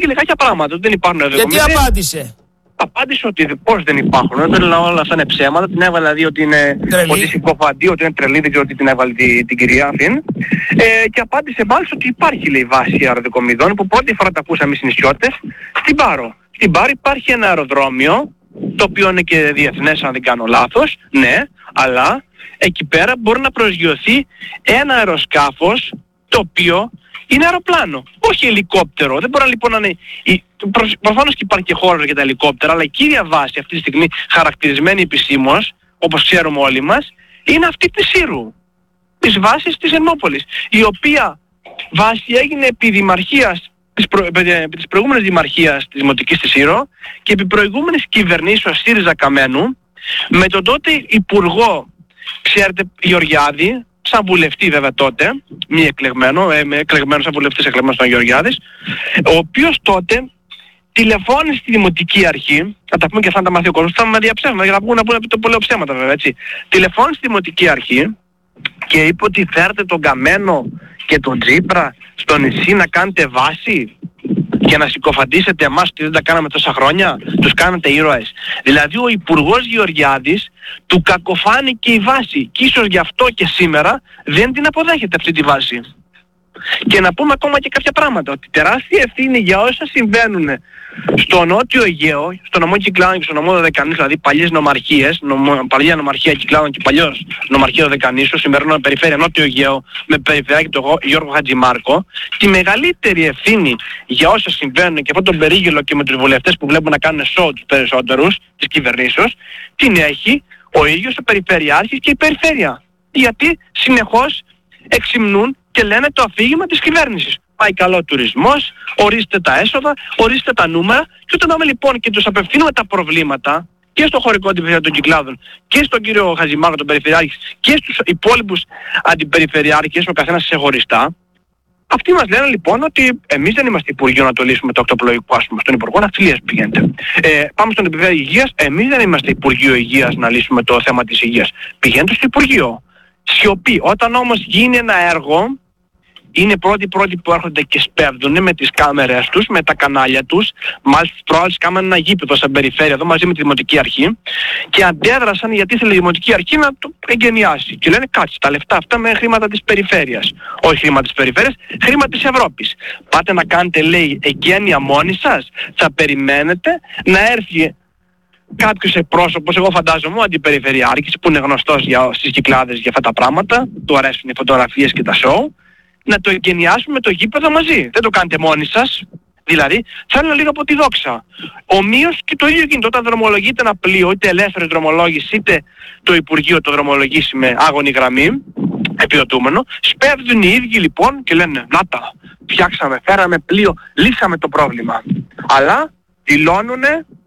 παρήγγειλε κάποια πράγματα, δεν υπάρχουν εδώ. Γιατί απάντησε? Απάντησε ότι πώς δεν υπάρχουν, δεν λέω όλα αυτά είναι ψέματα, την έβαλε δηλαδή ότι είναι ότι συκοφαντή, ότι είναι τρελή, δεν ξέρω ότι την έβαλε την κυρία αυτήν. Και απάντησε μάλιστα ότι υπάρχει λέει βάση αεροδικομιδών που πρώτη φορά τα ακούσαμε εμείς οι νησιώτες στην Πάρο. Στην Πάρο υπάρχει ένα αεροδρόμιο, το οποίο είναι και διεθνές αν δεν κάνω λάθος, ναι, αλλά εκεί πέρα μπορεί να προσγειωθεί ένα αεροσκάφος το οποίο είναι αεροπλάνο, όχι ελικόπτερο. Δεν μπορεί λοιπόν να είναι... Προφανώς και υπάρχει και χώρος για τα ελικόπτερα, αλλά η κύρια βάση αυτή τη στιγμή χαρακτηρισμένη επισήμως, όπως ξέρουμε όλοι μας, είναι αυτή της Σύρου, της βάσης της Εννόπολης, η οποία βάση έγινε επί δημαρχίας, της προηγούμενης δημαρχίας της Δημοτικής της Σύρο και επί προηγούμενης κυβερνήσεως ΣΥΡΙΖΑ Καμένου, με τον τότε υπουργό, ξέρετε, Γεωργιάδη, σαν βουλευτή βέβαια τότε, μη εκλεγμένο, εκλεγμένο σαν βουλευτής εκλεγμένος τον Γεωργιάδης, ο οποίος τότε τηλεφώνησε στη Δημοτική Αρχή, θα τα πούμε και αυτά να τα μάθει ο κόσμος, θα με διαψεύσουμε για να πούμε το πολύ ψέματα βέβαια, έτσι. Τηλεφώνησε στη Δημοτική Αρχή και είπε ότι φέρτε τον Καμένο και τον Τσίπρα στο νησί να κάνετε βάση και να συκοφαντήσετε εμάς ότι δεν τα κάναμε τόσα χρόνια, τους κάνετε ήρωες. Δηλαδή ο Υπουργός Γεωργιάδης του κακοφάνηκε η βάση και ίσως γι' αυτό και σήμερα δεν την αποδέχεται αυτή τη βάση. Και να πούμε ακόμα και κάποια πράγματα, ότι τεράστια ευθύνη για όσα συμβαίνουν στο Νότιο Αιγαίο, στο νομό Κυκλάδων και στο νομό Δωδεκανήσου, δηλαδή παλιές νομαρχίες, παλιά νομαρχία Κυκλάδων και παλιός νομαρχία Δωδεκανήσου, σημερινό περιφέρεια Νότιο Αιγαίο με περιφερειάρχη τον Γιώργο Χατζημάρκο, τη μεγαλύτερη ευθύνη για όσα συμβαίνουν και αυτό τον περίγελο και με τους βουλευτές που βλέπουν να κάνουν σοου τους περισσότερους της κυβερνήσεως, την έχει ο ίδιος ο περιφερειάρχης και η περιφέρεια. Γιατί συνεχώς εξυμνούν και λένε το αφήγημα της κυβέρνησης. Πάει καλό ο τουρισμός, ορίστε τα έσοδα, ορίστε τα νούμερα και όταν πάμε λοιπόν και τους απευθύνουμε τα προβλήματα και στο χωρικό αντιπεριφέρεια των Κυκλάδων και στον κύριο Χατζημάρκο τον περιφερειάρχη και στους υπόλοιπους αντιπεριφερειάρχες, ο καθένας ξεχωριστά, αυτοί μας λένε λοιπόν ότι εμείς δεν είμαστε Υπουργείο να το λύσουμε το ακτοπλοϊκό, ας πούμε, στον Υπουργό Ναυτιλίας πηγαίνετε. Πάμε στον Επιφέρεια Υγείας, εμείς δεν είμαστε Υπουργείο Υγείας να λύσουμε το θέμα της υγείας. Πηγαίνετε στο Υπουργείο. Σιωπή. Όταν όμως γίνει ένα έργο, είναι πρώτοι που έρχονται και σπέβδουν με τις κάμερες τους, με τα κανάλια τους. Μάλιστα προάλλες κάμανε ένα γήπεδο στην περιφέρεια εδώ μαζί με τη Δημοτική Αρχή και αντέδρασαν γιατί ήθελε η Δημοτική Αρχή να το εγκαινιάσει. Και λένε κάτσε τα λεφτά αυτά με χρήματα της περιφέρειας. Όχι χρήματα της περιφέρειας, χρήματα της Ευρώπης. Πάτε να κάνετε λέει εγκαίνια μόνοι σας, θα περιμένετε να έρθει κάποιος εκπρόσωπος, εγώ φαντάζομαι ο αντιπεριφερειάρχης που είναι γνωστός στις Κυκλάδες για αυτά τα πράγματα, του αρέσουν οι φωτογραφίες και τα σοου, να το εγκαινιάσουμε το γήπεδο μαζί. Δεν το κάνετε μόνοι σας. Δηλαδή, θέλω λίγο από τη δόξα. Ομοίως και το ίδιο γίνεται όταν δρομολογείται ένα πλοίο, είτε ελεύθερη δρομολόγηση, είτε το Υπουργείο το δρομολογήσει με άγωνη γραμμή, επιδοτούμενο, σπέβδουν οι ίδιοι λοιπόν και λένε να τα, φτιάξαμε, φέραμε πλοίο, λύσαμε το πρόβλημα. Αλλά δηλώνουν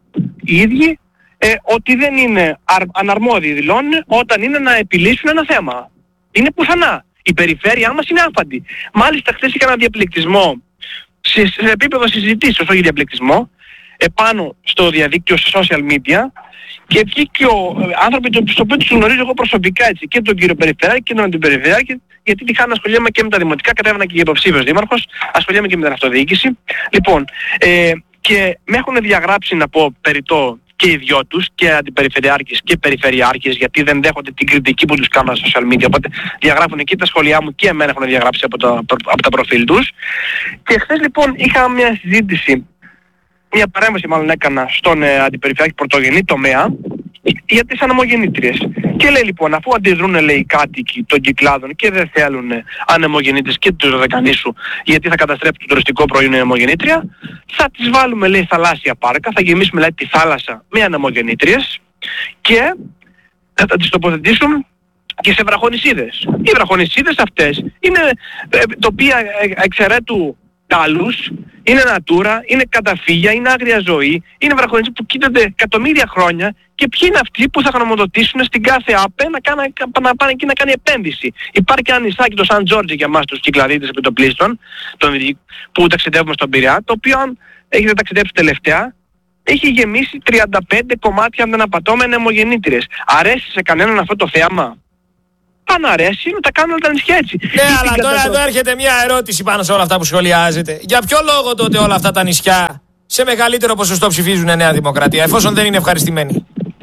οι ίδιοι ότι δεν είναι αναρμόδιοι, δηλώνουν όταν είναι να επιλύσουν ένα θέμα. Είναι πουθενά. Η περιφέρειά μας είναι άφαντη. Μάλιστα χθες είχα ένα διαπληκτισμό σε επίπεδο συζητήσεως, όχι διαπληκτισμό, επάνω στο διαδίκτυο, σε social media και βγήκε άνθρωποι στο οποίο τους γνωρίζω εγώ προσωπικά έτσι, και τον κύριο Περιφερειάρχη και τον αντιπεριφερειάρχη, γιατί τυχαία να ασχολιέμαι και με τα δημοτικά, κατέβαινα και για υποψήφιος δήμαρχος, ασχολιέμαι και με την αυτοδιοίκηση. Λοιπόν, και με έχουν διαγράψει να πω περιττό και οι δυο τους, και αντιπεριφερειάρχες και περιφερειάρχες, γιατί δεν δέχονται την κριτική που τους κάνουν στα social media, οπότε διαγράφουν και τα σχόλιά μου και εμένα έχουν διαγράψει από τα προφίλ τους. Και χθες λοιπόν είχα μια συζήτηση, μια παρέμβαση μάλλον έκανα στον αντιπεριφερειάρχη πρωτογενή τομέα για τις ανεμογεννήτριες. Και λέει λοιπόν, αφού αντιδρούν λέει οι κάτοικοι των Κυκλάδων και δεν θέλουν ανεμογεννήτριες και του Δωδεκανήσου γιατί θα καταστρέψει το τουριστικό προϊόν η ανεμογεννήτρια, θα τις βάλουμε λέει θαλάσσια πάρκα, θα γεμίσουμε λέει τη θάλασσα με ανεμογεννήτριες και θα τις τοποθετήσουμε και σε βραχονησίδες. Οι βραχονησίδες αυτές είναι τοπία εξαιρέτου τάλους, είναι natura, είναι καταφύγια, είναι άγρια ζωή, είναι βραχονησίδες που κοίτανται εκατομμύρια χρόνια και ποιοι είναι αυτοί που θα γνωμοδοτήσουν στην κάθε ΑΠΕ να πάνε εκεί να κάνει επένδυση. Υπάρχει και ένα νησάκι το Σαν Τζόρτζι για εμάς τους Κυκλαδίτες επιτοπλίστων που ταξιδεύουμε στον Πειραιά, το οποίο αν έχετε ταξιδέψει τελευταία έχει γεμίσει 35 κομμάτια αν δεν απατώ με ανεμογεννήτριες. Αρέσει σε κανέναν αυτό το θέαμα? Αν αρέσει, να τα κάνουν όλα τα νησιά έτσι. Ναι, αλλά τώρα εδώ έρχεται μια ερώτηση πάνω σε όλα αυτά που σχολιάζετε. Για ποιο λόγο τότε όλα αυτά τα νησιά σε μεγαλύτερο ποσοστό ψηφίζουν Νέα Δημοκρατία, εφόσον δεν είναι ευχαριστημένοι?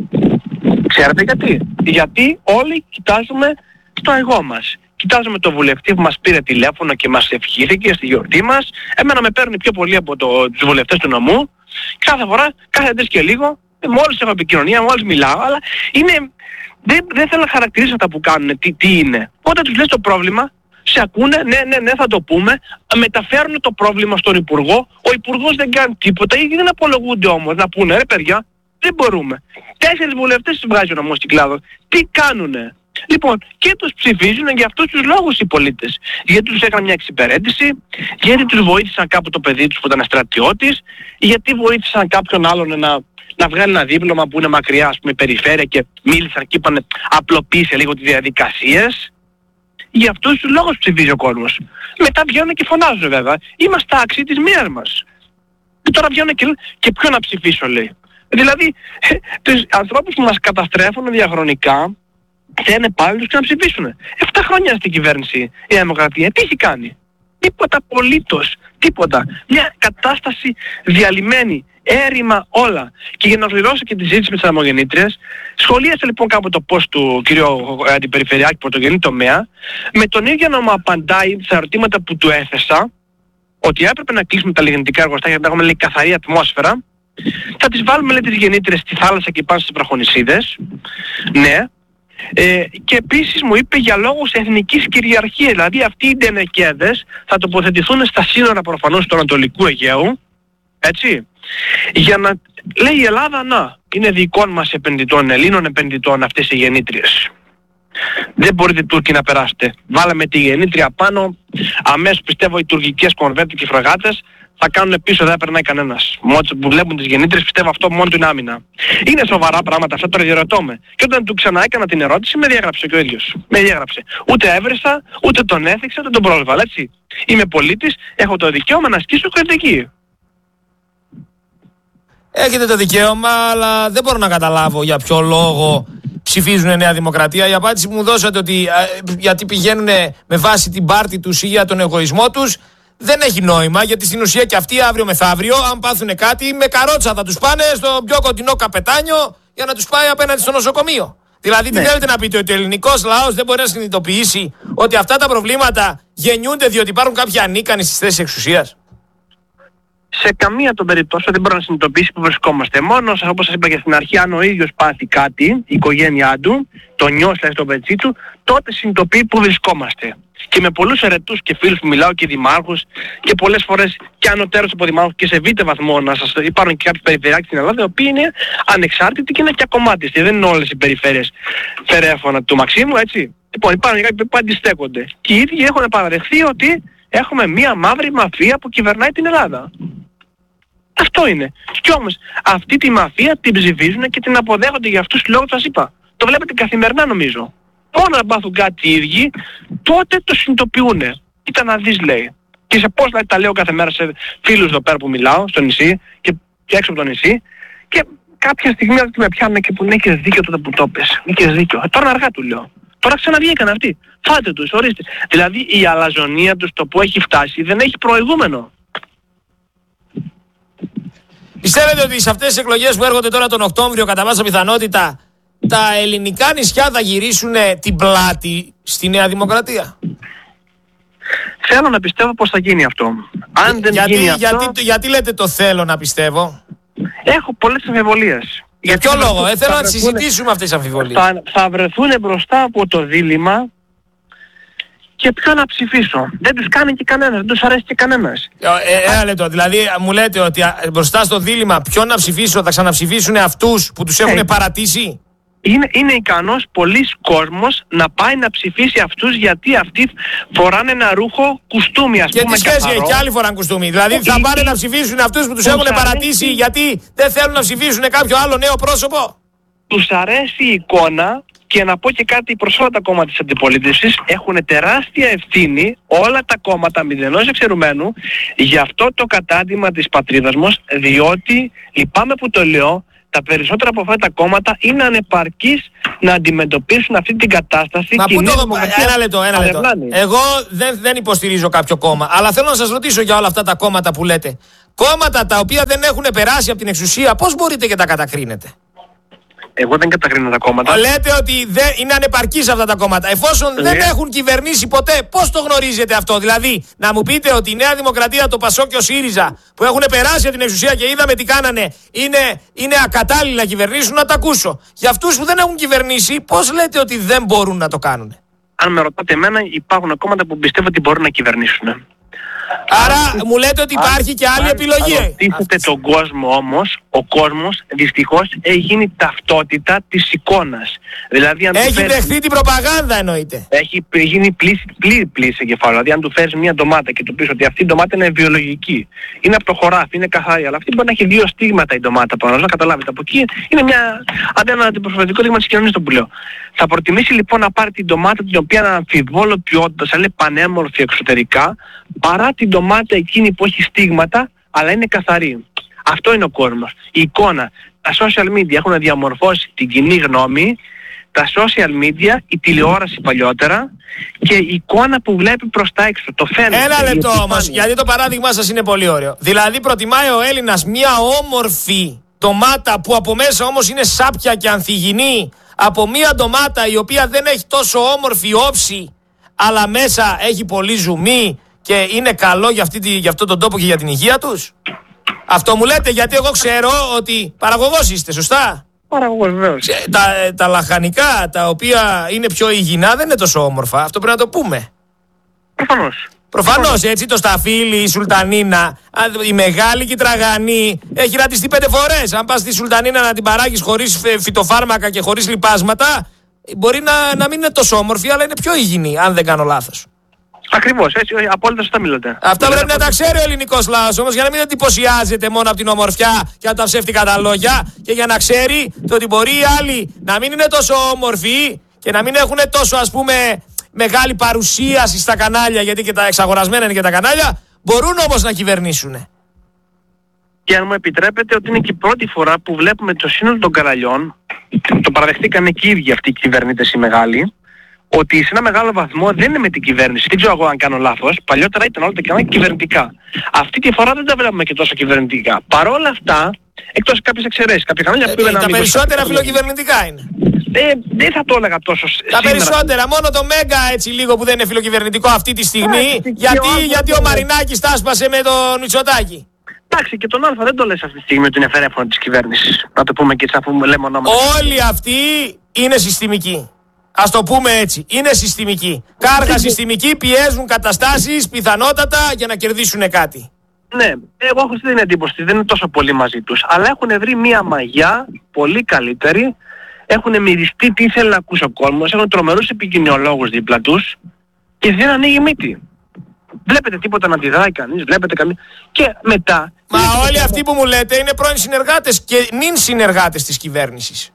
Ξέρετε γιατί? Γιατί όλοι κοιτάζουμε στο εγώ μας. Κοιτάζουμε τον βουλευτή που μας πήρε τηλέφωνο και μας ευχήθηκε στη γιορτή μας. Εμένα με παίρνει πιο πολύ από τους βουλευτές του νομού. Κάθε φορά, κάθε τρεις και λίγο, μόλις έχω επικοινωνία, μόλις μιλάω, αλλά είναι... Δεν θέλω να χαρακτηρίσω αυτά που κάνουν, τι είναι. Όταν τους λες το πρόβλημα, σε ακούνε, ναι, θα το πούμε, μεταφέρουν το πρόβλημα στον Υπουργό, ο Υπουργός δεν κάνει τίποτα ή δεν απολογούνται όμως, να πούνε, ρε παιδιά, δεν μπορούμε. 4 βουλευτές τους βγάζει ο νομός στην κλάδο. Τι κάνουνε? Λοιπόν, και τους ψηφίζουν για αυτούς τους λόγους οι πολίτες. Γιατί τους έκαναν μια εξυπηρέτηση, γιατί τους βοήθησαν κάπου το παιδί τους που ήταν στρατιώτης, γιατί βοήθησαν κάποιον άλλον να βγάλει ένα δίπλωμα που είναι μακριά, ας πούμε, περιφέρεια και μίλησαν και είπαν απλοποίησε λίγο τις διαδικασίες. Για αυτούς τους λόγους ψηφίζει ο κόσμος. Μετά βγαίνουν και φωνάζουν βέβαια. Είμαστε άξιοι της μοίρας μας. Και τώρα βγαίνουν και ποιο να ψηφίσω, λέει. Δηλαδή, τους ανθρώπους που μας καταστρέφουν διαχρονικά θέλουν πάλι τους και να ψηφίσουν. 7 χρόνια στην κυβέρνηση η Νέα Δημοκρατία. Τι έχει κάνει? Τίποτα απολύτως. Τίποτα. Μια κατάσταση διαλυμένη. Έρημα όλα. Και για να ολοκληρώσω και τη συζήτηση με τις ανεμογεννήτριες, σχολίασε λοιπόν κάπου το post του κ. Αντιπεριφερειάρχη πρωτογενή τομέα, με τον ίδιο να μου απαντάει στα ερωτήματα που του έθεσα, ότι έπρεπε να κλείσουμε τα λιγνητικά εργοστάσια για να έχουμε, λέει, καθαρή ατμόσφαιρα. Θα τις βάλουμε, λέει, τις γεννήτριες στη θάλασσα και πάνω στις βραχονησίδες. Ναι. Και επίσης μου είπε για λόγους εθνικής κυριαρχίας, δηλαδή αυτοί οι ντενεκέδες θα τοποθετηθούν στα σύνορα προφανώς του Ανατολικού Αιγαίου, έτσι, για να λέει η Ελλάδα, να, είναι δικών μας επενδυτών, Ελλήνων επενδυτών αυτές οι γεννήτριες. Δεν μπορείτε Τούρκοι να περάσετε. Βάλαμε τη γεννήτρια πάνω, αμέσως πιστεύω οι τουρκικές κορβέτες και φρεγάτες θα κάνουν πίσω, δεν περνάει κανένας. Μόλις που βλέπουν τις γεννήτριες πιστεύω αυτό μόνο του είναι άμυνα. Είναι σοβαρά πράγματα αυτά, τώρα διαρωτώ με. Και όταν του ξανά έκανα την ερώτηση με διέγραψε και ο ίδιος. Με διέγραψε. Ούτε έβρισα, ούτε τον έθιξα, ούτε τον πρόσβαλα, έτσι. Είμαι πολίτης, έχω το δικαίωμα να ασκήσω κριτική. Έχετε το δικαίωμα, αλλά δεν μπορώ να καταλάβω για ποιο λόγο ψηφίζουν Νέα Δημοκρατία. Η απάντηση που μου δώσατε ότι γιατί πηγαίνουν με βάση την πάρτη τους ή για τον εγωισμό τους, δεν έχει νόημα, γιατί στην ουσία και αυτοί αύριο μεθαύριο, αν πάθουν κάτι, με καρότσα θα τους πάνε στο πιο κοντινό καπετάνιο για να τους πάει απέναντι στο νοσοκομείο. Δηλαδή, τι θέλετε να πείτε, ότι ο ελληνικός λαός δεν μπορεί να συνειδητοποιήσει ότι αυτά τα προβλήματα γεννιούνται διότι υπάρχουν κάποιοι ανίκανοι στις θέσεις εξουσίας? Σε καμία των περιπτώσεων δεν μπορεί να συνειδητοποιήσει που βρισκόμαστε. Μόνο, όπως σας είπα και στην αρχή, αν ο ίδιος πάθει κάτι, η οικογένειά του, το νιώσει στο πετσί του, τότε συνειδητοποιεί που βρισκόμαστε. Και με πολλούς ερετούς και φίλους που μιλάω και δημάρχους και πολλές φορές και ανωτέρως από δημάρχους και σε β' βαθμό να σας υπάρχουν και κάποιοι περιφερειάρχες στην Ελλάδα οι οποίοι είναι ανεξάρτητοι και είναι και ακομμάτιστοι. Δεν είναι όλες οι περιφέρειες φερέφωνα του Μαξίμου, έτσι. Λοιπόν, υπάρχουν και κάποιοι που αντιστέκονται. Και οι ίδιοι έχουν παραδεχθεί ότι έχουμε μία μαύρη μαφία που κυβερνάει την Ελλάδα. Αυτό είναι. Κι όμως αυτή τη μαφία την ψηφίζουν και την αποδέχονται για αυτούς τους λόγους που σας είπα. Το βλέπετε καθημερινά νομίζω. Μόνο να πάθουν κάτι οι ίδιοι, τότε το συνειδητοποιούν. Κοίτα να δεις, λέει. Και σε πώς δηλαδή, τα λέω κάθε μέρα σε φίλους εδώ πέρα που μιλάω, στο νησί και έξω από το νησί, και κάποια στιγμή με πιάνουν και που ναι, έχεις δίκιο τότε που το πες. Είχες δίκιο. Τώρα αργά του λέω. Τώρα ξαναβγήκαν αυτοί. Φάτε τους, ορίστε. Δηλαδή η αλαζονία τους, το που έχει φτάσει, δεν έχει προηγούμενο. Πιστεύετε ότι σε αυτές τις εκλογές που έρχονται τώρα τον Οκτώβριο, κατά πάσα πιθανότητα, τα ελληνικά νησιά θα γυρίσουν την πλάτη στη Νέα Δημοκρατία? Θέλω να πιστεύω πως θα γίνει αυτό. Αν δεν γίνει αυτό... Γιατί λέτε το θέλω να πιστεύω? Έχω πολλές αμφιβολίες. Για ποιο λόγο? Θέλω να συζητήσουμε αυτές τις αμφιβολίες. Θα βρεθούν μπροστά από το δίλημμα και ποιο να ψηφίσω. Δεν τους κάνει και κανένας, δεν τους αρέσει και κανένας. Ένα λεπτό, δηλαδή μου λέτε ότι μπροστά στο δίλημμα ποιο να ψηφίσω, θα ξαναψηφίσουν αυτούς που τους έχουν παρατήσει? Είναι ικανός πολλής κόσμος να πάει να ψηφίσει αυτούς, γιατί αυτοί φοράνε ένα ρούχο κουστούμι, ας πούμε. Και τι σχέση έχει, και άλλοι φοράνε κουστούμι. Δηλαδή θα πάνε να ψηφίσουν αυτούς που τους έχουν παρατήσει γιατί δεν θέλουν να ψηφίσουν κάποιο άλλο νέο πρόσωπο? Τους αρέσει η εικόνα. Και να πω και κάτι προς όλα τα κόμματα της αντιπολίτευσης, έχουν τεράστια ευθύνη όλα τα κόμματα μηδενός εξαιρουμένου για αυτό το κατάντημα της πατρίδας μας, διότι, λυπάμαι που το λέω, τα περισσότερα από αυτά τα κόμματα είναι ανεπαρκείς να αντιμετωπίσουν αυτή την κατάσταση. Μα πού το... Ένα λεπτό. Εγώ δεν υποστηρίζω κάποιο κόμμα, αλλά θέλω να σας ρωτήσω για όλα αυτά τα κόμματα που λέτε. Κόμματα τα οποία δεν έχουν περάσει από την εξουσία, πώς μπορείτε και τα κατακρίνετε? Εγώ δεν κατακρίνω τα κόμματα. Λέτε ότι είναι ανεπαρκείς αυτά τα κόμματα. Εφόσον δεν έχουν κυβερνήσει ποτέ, πώς το γνωρίζετε αυτό? Δηλαδή, να μου πείτε ότι η Νέα Δημοκρατία, το ΠΑΣΟΚ και ο ΣΥΡΙΖΑ που έχουν περάσει από την εξουσία και είδαμε τι κάνανε, είναι ακατάλληλοι να κυβερνήσουν, να τα ακούσω. Για αυτούς που δεν έχουν κυβερνήσει, πώς λέτε ότι δεν μπορούν να το κάνουν? Αν με ρωτάτε εμένα, υπάρχουν κόμματα που πιστεύω ότι μπορούν να κυβερνήσουν. Άρα μου λέτε ότι υπάρχει και άλλη επιλογή. Αν ρωτήσετε τον κόσμο όμως, ο κόσμος δυστυχώς έχει γίνει ταυτότητα της εικόνας. Δηλαδή, αν έχει δεχθεί την προπαγάνδα εννοείται. Έχει γίνει πλήρη εγκεφάλου. Δηλαδή αν του φέρεις μια ντομάτα και του πεις ότι αυτή η ντομάτα είναι βιολογική, είναι από το χωράφι, είναι καθαρή, αλλά αυτή μπορεί να έχει 2 στίγματα η ντομάτα πάνω, να καταλάβετε. Από εκεί είναι ένα αντιπροσωπευτικό δείγμα της κοινωνίας, το που λέω. Θα προτιμήσει λοιπόν να πάρει την ντομάτα την οποία είναι αμφιβόλο ποιότητας, αλλά είναι πανέμορφη εξωτερικά, παρά την ντομάτα εκείνη που έχει στίγματα, αλλά είναι καθαρή. Αυτό είναι ο κόσμος. Η εικόνα. Τα social media έχουν διαμορφώσει την κοινή γνώμη, τα social media, η τηλεόραση παλιότερα και η εικόνα που βλέπει προς τα έξω. Το φαίνεται. Ένα λεπτό όμως, γιατί το παράδειγμά σας είναι πολύ ωραίο. Δηλαδή προτιμάει ο Έλληνας μια όμορφη ντομάτα που από μέσα όμως είναι σάπια και ανθυγιεινή, από μια ντομάτα η οποία δεν έχει τόσο όμορφη όψη, αλλά μέσα έχει πολύ ζουμί και είναι καλό για αυτόν τον τόπο και για την υγεία τους? Αυτό μου λέτε? Γιατί εγώ ξέρω ότι παραγωγός είστε, σωστά? Παραγωγός, βεβαίως. Τα λαχανικά τα οποία είναι πιο υγιεινά δεν είναι τόσο όμορφα. Αυτό πρέπει να το πούμε. Προφανώς, έτσι, το σταφύλι, η σουλτανίνα, η μεγάλη και η τραγανή έχει ρατιστεί 5 φορές. Αν πας στη σουλτανίνα να την παράγεις χωρίς φυτοφάρμακα και χωρίς λιπάσματα, μπορεί να μην είναι τόσο όμορφη, αλλά είναι πιο υγιεινή, αν δεν κάνω λάθος. Ακριβώς, έτσι, απόλυτα σωστά μιλάτε. Αυτά πρέπει να τα ξέρει ο ελληνικός λαός όμως, για να μην εντυπωσιάζεται μόνο από την ομορφιά και από τα ψεύτικα τα λόγια, και για να ξέρει το ότι μπορεί οι άλλοι να μην είναι τόσο όμορφοι και να μην έχουν τόσο, ας πούμε, μεγάλη παρουσίαση στα κανάλια, γιατί και τα εξαγορασμένα είναι και τα κανάλια, μπορούν όμως να κυβερνήσουν. Και αν μου επιτρέπετε, ότι είναι και η πρώτη φορά που βλέπουμε το σύνολο των καναλιών, το παραδεχτήκανε και οι ίδιοι αυτοί οι κυβερνήτες οι μεγάλοι, ότι σε ένα μεγάλο βαθμό δεν είναι με την κυβέρνηση. Δεν ξέρω εγώ αν κάνω λάθος. Παλιότερα ήταν όλα τα κανάλια κυβερνητικά. Αυτή τη φορά δεν τα βλέπουμε και τόσο κυβερνητικά. Παρ' όλα αυτά, εκτός κάποιες εξαιρέσεις, κάποια κανάλια που τα περισσότερα φιλοκυβερνητικά είναι. Δεν θα το έλεγα τόσο τα περισσότερα, μόνο το Μέγκα έτσι λίγο που δεν είναι φιλοκυβερνητικό αυτή τη στιγμή. Γιατί ο Μαρινάκης τα άσπασε με τον Μητσοτάκη. Εντάξει, και τον Α δεν το λες αυτή τη στιγμή ότι είναι φερέφωνο της κυβέρνησης. Να το πούμε και έτσι, αφού λέμε ονόματα. Όλοι αυτοί είναι συστημικοί. Ας το πούμε έτσι. Είναι συστημικοί. Κάργα συστημικοί, πιέζουν καταστάσεις πιθανότατα για να κερδίσουν κάτι. Ναι, εγώ έχω αυτή την εντύπωση, δεν είναι τόσο πολύ μαζί τους. Αλλά έχουν βρει μια μαγιά πολύ καλύτερη. Έχουν μυριστεί τι ήθελε να ακούσει ο κόσμος. Έχουν τρομερούς επικοινωνιολόγους δίπλα τους και δεν ανοίγει μύτη. Βλέπετε τίποτα να αντιδράει κανείς, βλέπετε κανείς. Και μετά... Μα όλοι αυτοί που μου λέτε είναι πρώην συνεργάτες και νυν συνεργάτες της κυβέρνησης.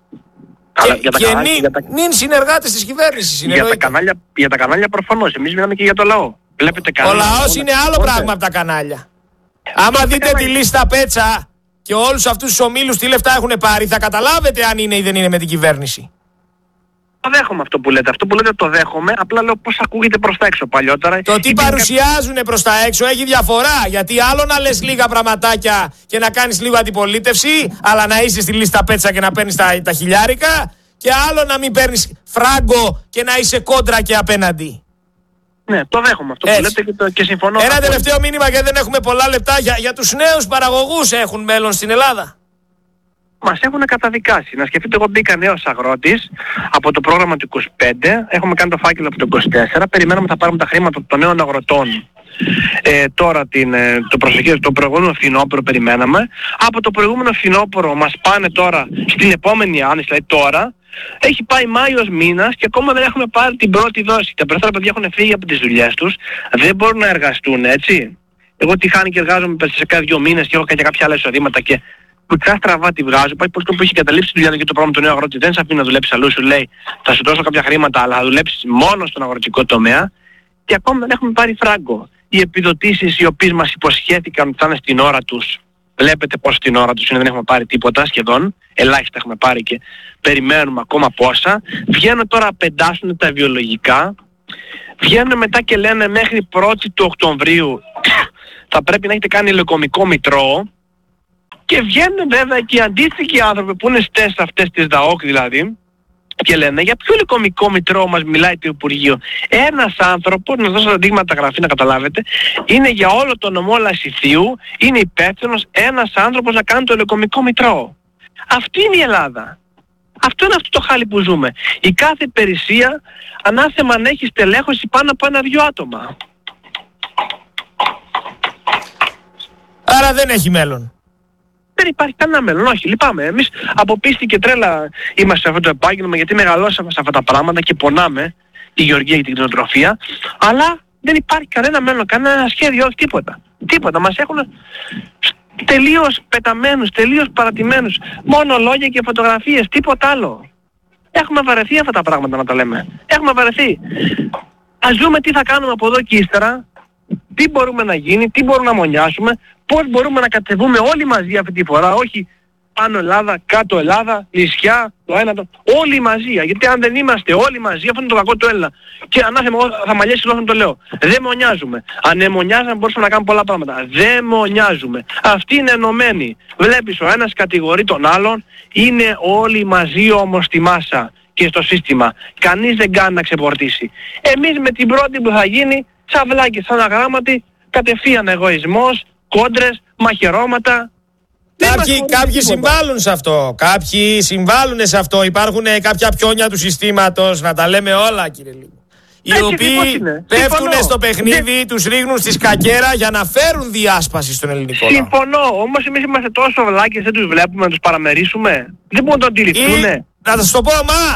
Νυν συνεργάτες της κυβέρνησης. Για τα κανάλια προφανώς. Εμείς μιλάμε και για το λαό. Βλέπετε ο λαός είναι άλλο πράγμα από τα κανάλια. Άμα δείτε τη λίστα Πέτσα και όλους αυτούς τους ομίλους τι λεφτά έχουν πάρει, θα καταλάβετε αν είναι ή δεν είναι με την κυβέρνηση. Το δέχομαι αυτό που λέτε. Αυτό που λέτε το δέχομαι. Απλά λέω πώς ακούγεται προς τα έξω παλιότερα. Το τι παρουσιάζουν προς τα έξω έχει διαφορά. Γιατί άλλο να λες λίγα πραγματάκια και να κάνεις λίγο αντιπολίτευση, αλλά να είσαι στη λίστα Πέτσα και να παίρνεις τα χιλιάρικα, και άλλο να μην παίρνεις φράγκο και να είσαι κόντρα και απέναντι. Ναι, το δέχομαι αυτό που λέτε και συμφωνώ. Ένα τελευταίο μήνυμα, γιατί δεν έχουμε πολλά λεπτά, για τους νέους παραγωγούς. Έχουν μέλλον στην Ελλάδα? Μας έχουν καταδικάσει. Να σκεφτείτε, εγώ μπήκα νέος αγρότης από το πρόγραμμα του 25, έχουμε κάνει το φάκελο από το 24, περιμέναμε θα πάρουμε τα χρήματα των νέων αγροτών. Τώρα το προηγούμενο φθινόπωρο περιμέναμε. Από το προηγούμενο φθινόπωρο μας πάνε τώρα στην επόμενη άνοιξη, δηλαδή τώρα. Έχει πάει Μάιος μήνας και ακόμα δεν έχουμε πάρει την πρώτη δόση. Τα περισσότερα παιδιά έχουν φύγει από τις δουλειές τους, δεν μπορούν να εργαστούν, έτσι. Εγώ τι χάνει και εργάζομαι σε κάθε 2 μήνες και έχω και κάποια άλλα εισοδήματα και κουτσά στραβά τη βγάζω. Πάει πολύ που έχει καταλήψει τη δουλειά και το πρόγραμμα του νέου αγρότη δεν σε αφήνει να δουλέψει αλλού, σου λέει θα σου δώσω κάποια χρήματα, αλλά θα δουλέψεις μόνο στον αγροτικό τομέα, και ακόμα δεν έχουμε πάρει φράγκο. Οι επιδοτήσεις οι οποίες μας υποσχέθηκαν ότι θα είναι στην ώρα τους Βλέπετε πόσο την ώρα τους είναι, δεν έχουμε πάρει τίποτα σχεδόν. Ελάχιστα έχουμε πάρει και περιμένουμε ακόμα πόσα. Βγαίνουν τώρα, πεντάσουν τα βιολογικά. Βγαίνουν μετά και λένε μέχρι 1η του Οκτωβρίου θα πρέπει να έχετε κάνει λεκομικό μητρό. Και βγαίνουν βέβαια και οι αντίστοιχοι άνθρωποι που είναι στες αυτές τις ΔΑΟΚ δηλαδή και λένε για ποιο λεκομικό μητρό μας μιλάει το Υπουργείο. Ένας άνθρωπος, να δώσω δείγματα γραφή να καταλάβετε, είναι για όλο το νομό Λασιθίου, είναι υπεύθυνος ένας άνθρωπος να κάνει το λεκομικό μητρό. Αυτή είναι η Ελλάδα. Αυτό είναι αυτό το χάλι που ζούμε. Η κάθε υπηρεσία ανάθεμα αν έχει στελέχωση πάνω από 1-2 άτομα. Άρα δεν έχει μέλλον. Δεν υπάρχει κανένα μέλλον, όχι, λυπάμαι. Εμείς από πίστη και τρέλα είμαστε σε αυτό το επάγγελμα γιατί μεγαλώσαμε σε αυτά τα πράγματα και πονάμε τη γεωργία και την κτηνοτροφία, αλλά δεν υπάρχει κανένα μέλλον, κανένα σχέδιο, όχι τίποτα. Τίποτα, μας έχουν τελείως πεταμένους, τελείως παρατημένους, μόνο λόγια και φωτογραφίες, τίποτα άλλο. Έχουμε βαρεθεί αυτά τα πράγματα να τα λέμε. Έχουμε βαρεθεί. Ας δούμε τι θα κάνουμε από εδώ και ύστερα, τι μπορούμε να γίνει, τι μπορούμε να μονιάσουμε, πώς μπορούμε να κατεβούμε όλοι μαζί αυτή τη φορά, όχι πάνω Ελλάδα, κάτω Ελλάδα, νησιά, το ένα, όλοι μαζί. Γιατί αν δεν είμαστε όλοι μαζί, αυτό είναι το κακό του Έλληνα. Και ανάθεμα, θα μαλλιέσει λόγω το λέω. Δεν μονιάζουμε. Αν μονιάζαμε μπορούσαμε να κάνουμε πολλά πράγματα. Δεν μονιάζουμε. Αυτοί είναι ενωμένοι. Βλέπεις ο ένας κατηγορεί τον άλλον, είναι όλοι μαζί όμως στη μάσα και στο σύστημα. Κανείς δεν κάνει να ξεπορτήσει. Εμείς με την πρώτη που θα γίνει, σαν βλάκες, σαν αγράμματοι, κατευθείαν εγωισμός, κόντρες, μαχαιρώματα. Κάποιοι συμβάλλουν σε αυτό. Κάποιοι συμβάλλουν σε αυτό. Υπάρχουν κάποια πιόνια του συστήματος, να τα λέμε όλα, κύριε Λίγο. Οι οποίοι πέφτουν στο παιχνίδι, τους ρίχνουν στη σκακέρα για να φέρουν διάσπαση στον ελληνικό λαό. Συμφωνώ. Όμως εμείς είμαστε τόσο βλάκες, δεν τους βλέπουμε, να τους παραμερίσουμε. Δεν μπορούν να το αντιληφθούν. Να σας το πω,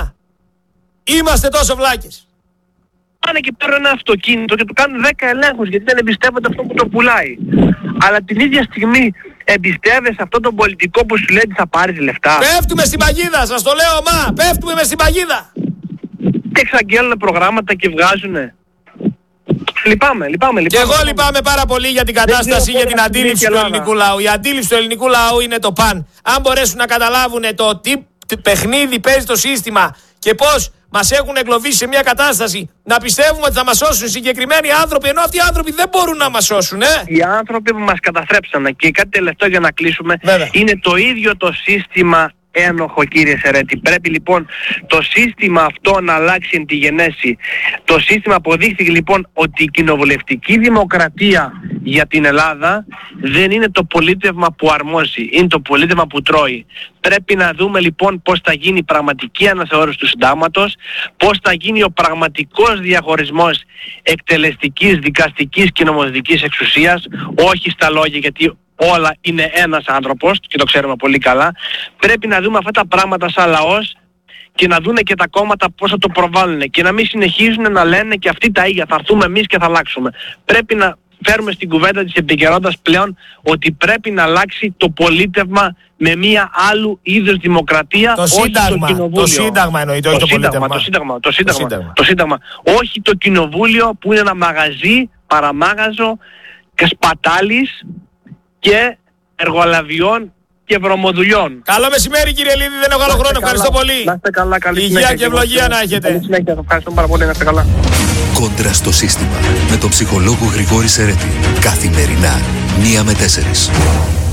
είμαστε τόσο βλάκες. Πάνε και παίρνουν ένα αυτοκίνητο και του κάνουν 10 ελέγχους γιατί δεν εμπιστεύονται αυτό που το πουλάει. Αλλά την ίδια στιγμή εμπιστεύεσαι αυτόν τον πολιτικό που σου λέει ότι θα πάρεις λεφτά. Πέφτουμε στην παγίδα, σας το λέω, πέφτουμε μες στην παγίδα. Και εξαγγέλνουν προγράμματα και βγάζουνε. Λυπάμαι. Και εγώ λυπάμαι πάρα πολύ για την κατάσταση, για την αντίληψη του ελληνικού λαού. Η αντίληψη του ελληνικού λαού είναι το παν. Αν μπορέσουν να καταλάβουν το τι παιχνίδι παίζει το σύστημα και πώς μας έχουν εγκλωβίσει σε μια κατάσταση να πιστεύουμε ότι θα μας σώσουν συγκεκριμένοι άνθρωποι, ενώ αυτοί οι άνθρωποι δεν μπορούν να μας σώσουν, Οι άνθρωποι που μας καταστρέψανε, και κάτι τελευταίο για να κλείσουμε, είναι το ίδιο το σύστημα ένοχο, κύριε Σερέτη. Πρέπει λοιπόν το σύστημα αυτό να αλλάξει εν τη γενέση. Το σύστημα αποδείχθηκε λοιπόν ότι η κοινοβουλευτική δημοκρατία για την Ελλάδα δεν είναι το πολίτευμα που αρμόζει, είναι το πολίτευμα που τρώει. Πρέπει να δούμε λοιπόν πώς θα γίνει η πραγματική αναθεώρηση του συντάγματος, πώς θα γίνει ο πραγματικός διαχωρισμός εκτελεστικής, δικαστικής και νομοθετικής εξουσίας, όχι στα λόγια, γιατί όλα είναι ένας άνθρωπος και το ξέρουμε πολύ καλά. Πρέπει να δούμε αυτά τα πράγματα σαν λαός και να δούνε και τα κόμματα πώς θα το προβάλλουν και να μην συνεχίζουν να λένε και αυτοί τα ίδια, θα έρθουμε εμείς και θα αλλάξουμε. Πρέπει να φέρουμε στην κουβέντα της επικαιρότητας πλέον ότι πρέπει να αλλάξει το πολίτευμα με μία άλλου είδους δημοκρατία, το σύνταγμα, το σύνταγμα εννοείται, όχι το πολίτευμα. Το σύνταγμα. Όχι το κοινοβούλιο που είναι ένα μαγαζί, παραμάγαζο και σπατάλης και εργολαβιών και βρωμοδουλειών. Καλό μεσημέρι, κύριε Λίδη, δεν έχω άλλο χρόνο. Ευχαριστώ πολύ. Να είστε καλά, καλή υγεία και ευλογία να έχετε. Καλή συνέχεια, ευχαριστώ πάρα πολύ, να είστε καλά. Κόντρα στο σύστημα με τον ψυχολόγο Γρηγόρη Σερέτη. Καθημερινά 1 με 4.